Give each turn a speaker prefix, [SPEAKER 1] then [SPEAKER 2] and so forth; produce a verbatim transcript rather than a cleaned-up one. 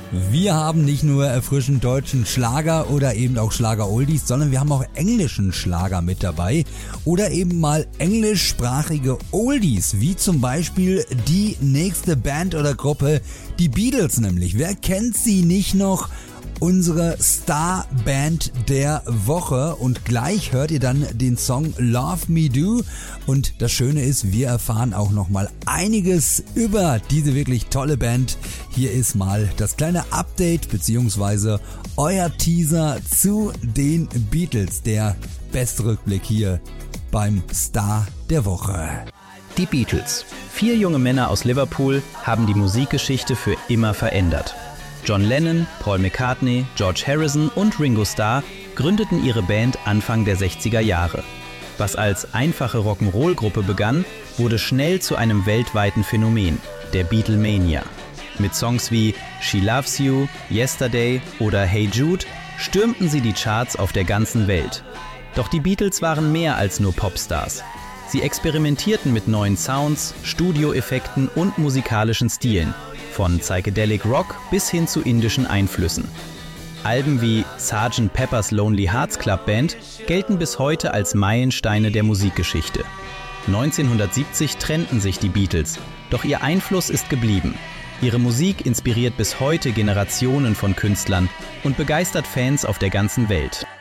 [SPEAKER 1] Wir haben nicht nur erfrischend deutschen Schlager oder eben auch Schlager-Oldies, sondern wir haben auch englischen Schlager mit dabei oder eben mal englischsprachige Oldies, wie zum Beispiel die nächste Band oder Gruppe, die Beatles nämlich. Wer kennt sie nicht noch? Unsere Starband der Woche, und gleich hört ihr dann den Song Love Me Do, und das Schöne ist, wir erfahren auch nochmal einiges über diese wirklich tolle Band. Hier ist mal das kleine Update bzw. euer Teaser zu den Beatles, der beste Rückblick hier beim Star der Woche.
[SPEAKER 2] Die Beatles. Vier junge Männer aus Liverpool haben die Musikgeschichte für immer verändert. John Lennon, Paul McCartney, George Harrison und Ringo Starr gründeten ihre Band Anfang der sechziger Jahre. Was als einfache Rock'n'Roll-Gruppe begann, wurde schnell zu einem weltweiten Phänomen, der Beatlemania. Mit Songs wie She Loves You, Yesterday oder Hey Jude stürmten sie die Charts auf der ganzen Welt. Doch die Beatles waren mehr als nur Popstars. Sie experimentierten mit neuen Sounds, Studioeffekten und musikalischen Stilen, von Psychedelic Rock bis hin zu indischen Einflüssen. Alben wie Sergeant Pepper's Lonely Hearts Club Band gelten bis heute als Meilensteine der Musikgeschichte. neunzehnhundertsiebzig trennten sich die Beatles, doch ihr Einfluss ist geblieben. Ihre Musik inspiriert bis heute Generationen von Künstlern und begeistert Fans auf der ganzen Welt.